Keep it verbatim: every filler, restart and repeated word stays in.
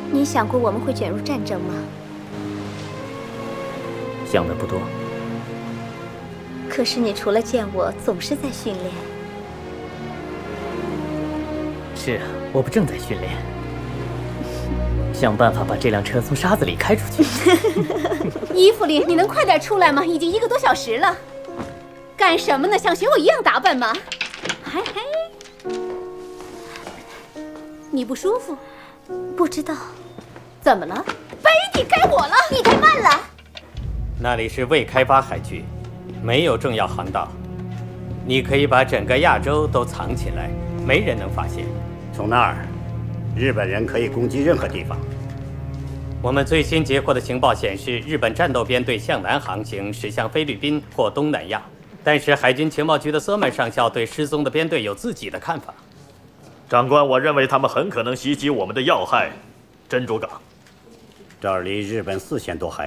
你想过我们会卷入战争吗？ 想的不多。 可是你除了见我，总是在训练。 是啊，我不正在训练，想办法把这辆车从沙子里开出去。 伊芙琳，你能快点出来吗？已经一个多小时了。干什么呢？想学我一样打扮吗？嘿嘿，你不舒服？ 不知道。 怎么了？贝蒂，该我了！ 你太慢了。 那里是未开发海区，没有重要航道。你可以把整个亚洲都藏起来，没人能发现。 从那儿，日本人可以攻击任何地方。 我们最新截获的情报显示，日本战斗编队向南航行，驶向菲律宾或东南亚。但是海军情报局的索曼上校对失踪的编队有自己的看法。 长官，我认为他们很可能袭击我们的要害——珍珠港。 这儿离日本四千多海